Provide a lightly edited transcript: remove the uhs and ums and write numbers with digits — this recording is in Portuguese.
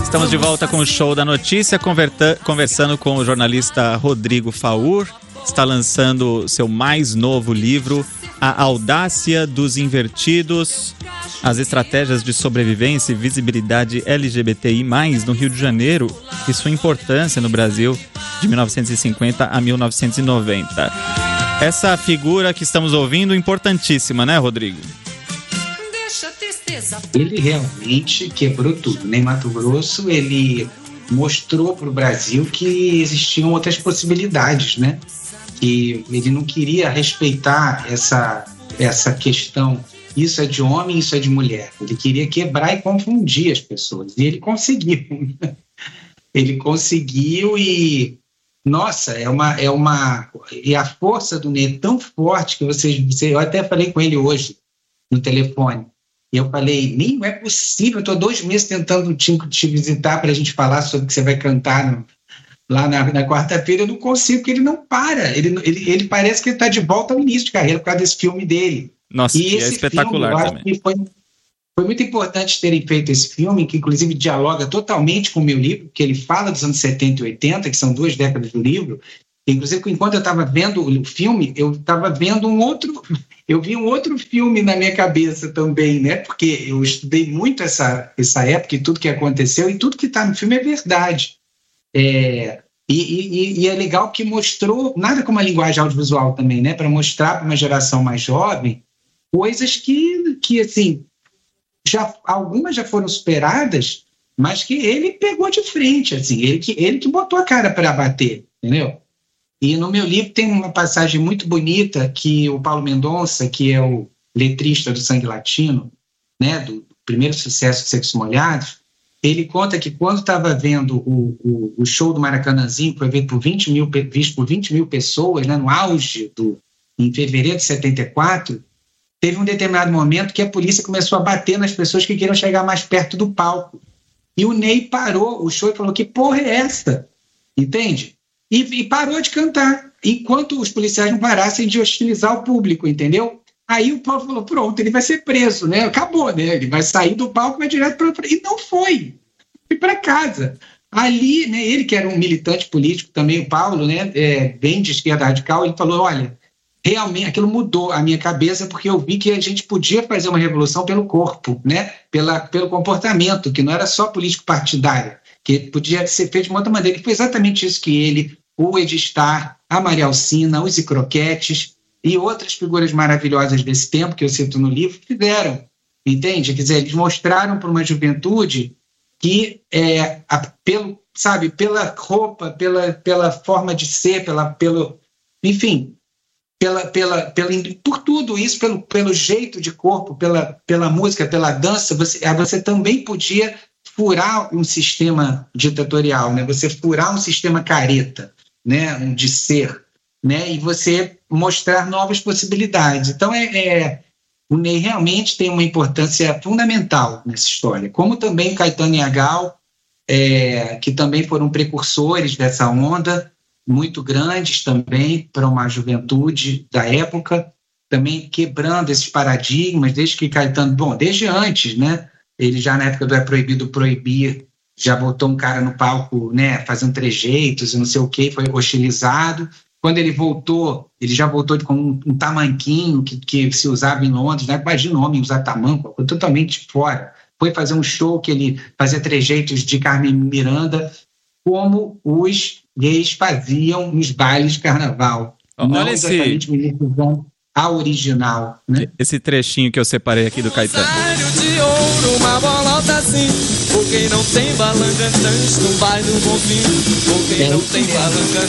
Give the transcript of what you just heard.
Estamos de volta com o Show da Notícia, conversando com o jornalista Rodrigo Faur. Está lançando seu mais novo livro, A Audácia dos Invertidos, as estratégias de sobrevivência e visibilidade LGBTI+, no Rio de Janeiro, e sua importância no Brasil de 1950 a 1990. Essa figura que estamos ouvindo, importantíssima, né, Rodrigo? Ele realmente quebrou tudo, né? Em Mato Grosso, ele mostrou para o Brasil que existiam outras possibilidades, né? Que ele não queria respeitar essa questão, isso é de homem, isso é de mulher. Ele queria quebrar e confundir as pessoas. E ele conseguiu. Ele conseguiu e... Nossa, e a força do Ney é tão forte que eu até falei com ele hoje no telefone. E eu falei, nem não é possível, eu estou 2 meses tentando te visitar para a gente falar sobre o que você vai cantar lá na quarta-feira. Eu não consigo, porque ele não para. Ele parece que ele está de volta ao início de carreira por causa desse filme dele. Nossa, e esse é espetacular filme, também. Eu acho que foi muito importante terem feito esse filme, que inclusive dialoga totalmente com o meu livro, porque ele fala dos anos 70 e 80, que são 2 décadas do livro. Inclusive, enquanto eu estava vendo o filme, eu estava vendo eu vi um outro filme na minha cabeça também, né? Porque eu estudei muito essa época e tudo que aconteceu, e tudo que está no filme é verdade. E é legal que mostrou, nada como a linguagem audiovisual também, né? Para mostrar para uma geração mais jovem coisas que assim, algumas já foram superadas, mas que ele pegou de frente, assim, ele que botou a cara para bater, entendeu? E no meu livro tem uma passagem muito bonita que o Paulo Mendonça, que é o letrista do Sangue Latino, né, do primeiro sucesso de Secos Molhados, ele conta que quando estava vendo o show do Maracanãzinho, que foi visto por 20 mil pessoas, né, no auge, em fevereiro de 74, teve um determinado momento que a polícia começou a bater nas pessoas que queriam chegar mais perto do palco. E o Ney parou o show e falou, que porra é essa? Entende? E parou de cantar, enquanto os policiais não parassem de hostilizar o público, entendeu? Aí o povo falou, pronto, ele vai ser preso, né? Acabou, né? Ele vai sair do palco e vai direto para... E não foi. Foi para casa. Ali, né, ele que era um militante político também, o Paulo, né, bem de esquerda radical, ele falou, olha, realmente aquilo mudou a minha cabeça, porque eu vi que a gente podia fazer uma revolução pelo corpo, né? Pelo comportamento, que não era só político partidário, que podia ser feito de uma outra maneira. E foi exatamente isso que ele, o Edistar, a Maria Alcina, os Icroquetes e outras figuras maravilhosas desse tempo, que eu cito no livro, fizeram, entende? Quer dizer, eles mostraram para uma juventude que, pela roupa, pela forma de ser, por tudo isso, pelo jeito de corpo, pela música, pela dança, você também podia furar um sistema ditatorial, né? Você furar um sistema careta, né? De ser, né? E você mostrar novas possibilidades. Então, o Ney realmente tem uma importância fundamental nessa história, como também Caetano e a Gal, que também foram precursores dessa onda, muito grandes também para uma juventude da época, também quebrando esses paradigmas, desde que Caetano, desde antes, né? Ele já na época do É Proibido Proibir, já botou um cara no palco, né, fazendo trejeitos e não sei o que, foi hostilizado. Quando ele voltou, ele já voltou com um tamanquinho que se usava em Londres, né? Imagina o homem usar tamanco, totalmente fora. Foi fazer um show que ele fazia trejeitos de Carmen Miranda, como os gays faziam nos bailes de carnaval. Olha não exatamente a original, né? Esse trechinho que eu separei aqui do Caetano. De ouro, uma bolota assim. Por quem não tem balanga, não vai no bonfim. Por quem não tem balanga,